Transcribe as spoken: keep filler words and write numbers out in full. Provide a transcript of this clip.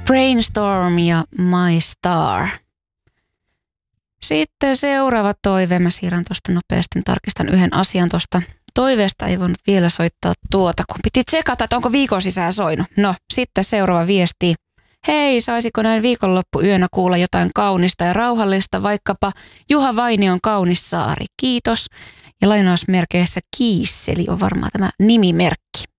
Brainstorm ja My Star. Sitten seuraava toive. Mä siirrän tuosta nopeasti, tarkistan yhden asian tuosta. Toiveesta ei voinut vielä soittaa tuota, kun piti tsekata, että onko viikon sisään soinut. No, sitten seuraava viesti. Hei, saisiko näin viikonloppuyönä kuulla jotain kaunista ja rauhallista, vaikkapa Juha Vainion Kaunis saari. Kiitos. Ja lainausmerkeissä Kiisseli on varmaan tämä nimimerkki.